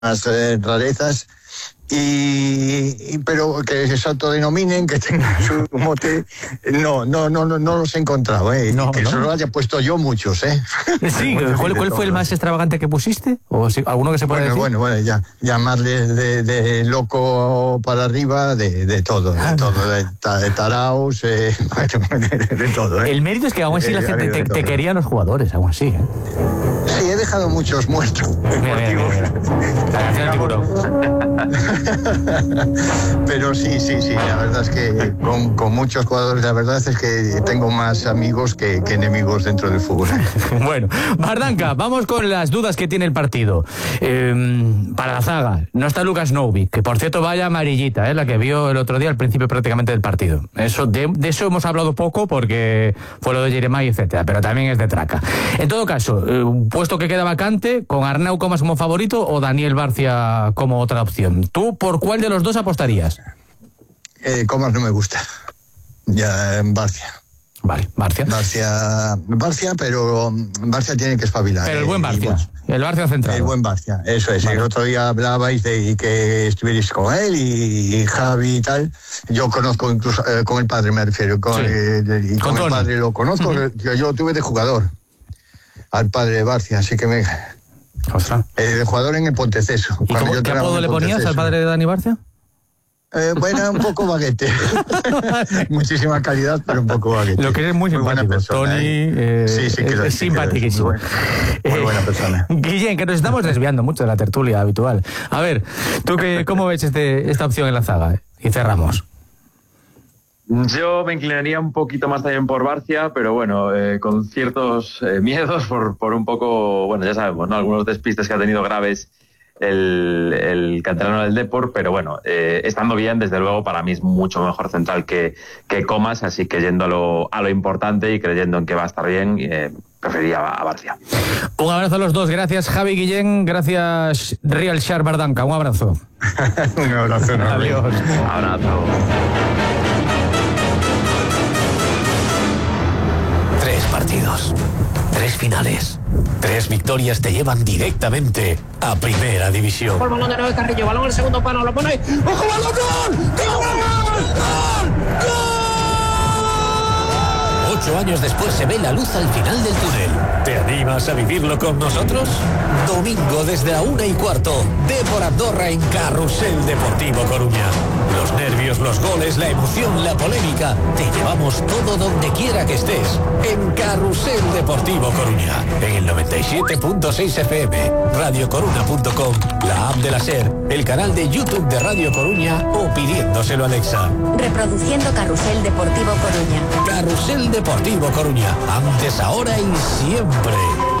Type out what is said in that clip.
rarezas. Pero que se autodenominen, que tengan su mote, no los he encontrado, que se lo haya puesto yo muchos, Sí, ¿cuál fue el más extravagante que pusiste? ¿O si, alguno que se puede decir? Bueno, ya llamarle de loco para arriba, de todo, de taraos, de todo. El mérito es que aún así la gente te querían los jugadores, aún así. Sí, he dejado muchos muertos. Mira. La canción del tiburón. Pero sí, la verdad es que con muchos jugadores, la verdad es que tengo más amigos que enemigos dentro del fútbol. Bueno, Bardanca, vamos con las dudas que tiene el partido. Para la zaga, no está Lucas Novic, que por cierto vaya amarillita, la que vio el otro día al principio prácticamente del partido. De eso hemos hablado poco porque fue lo de Jeremai, etcétera, pero también es de traca. En todo caso, puesto que queda vacante, ¿con Arnau Comas como favorito o Daniel Barcia como otra opción? ¿Tú por cuál de los dos apostarías? Comas no me gusta. Ya en Barcia. Vale, Barcia, pero Barcia tiene que espabilar. Pero el buen Barcia, el Barcia central. El buen Barcia, eso es. Vale. El otro día hablabais de que estuvierais con él y Javi y tal. Yo conozco incluso, con el padre me refiero, con el padre lo conozco, que yo tuve de jugador al padre de Barcia, así que me... de jugador en el Ponteceso. ¿Qué apodo le ponías al padre de Dani Barcia? Bueno, un poco baguete. Muchísima calidad, pero un poco baguete. Lo que eres muy simpático, persona, Tony. Sí, que es simpaticísimo. Muy buena persona. Guillén, que nos estamos desviando mucho de la tertulia habitual. A ver, ¿tú cómo ves esta opción en la zaga? Y cerramos. Yo me inclinaría un poquito más también por Barcia, pero bueno, con ciertos miedos por un poco, bueno, ya sabemos, ¿no? Algunos despistes que ha tenido graves el canterano del Depor, pero bueno, estando bien, desde luego, para mí es mucho mejor central que Comas, así que yendo a lo importante y creyendo en que va a estar bien, preferiría a Barcia. Un abrazo a los dos, gracias Javi Guillén, gracias Real Shark Bardanca, un abrazo. Un abrazo. Adiós. Abrazo. 3 partidos, 3 finales, 3 victorias te llevan directamente a Primera División. Por balón de nuevo Carrillo, balón en el segundo palo, lo pone. ¡Ojo, balón! ¡Gol! ¡Gol! ¡Gol! 8 años después se ve la luz al final del túnel. ¿Te animas a vivirlo con nosotros? Domingo desde la 1:15, Depor Andorra en Carrusel Deportivo Coruña. Los nervios, los goles, la emoción, la polémica. Te llevamos todo donde quiera que estés. En Carrusel Deportivo Coruña. En el 97.6 FM, radiocoruna.com, la app de la SER, el canal de YouTube de Radio Coruña o pidiéndoselo a Alexa. Reproduciendo Carrusel Deportivo Coruña. Carrusel Deportivo Coruña. Antes, ahora y siempre.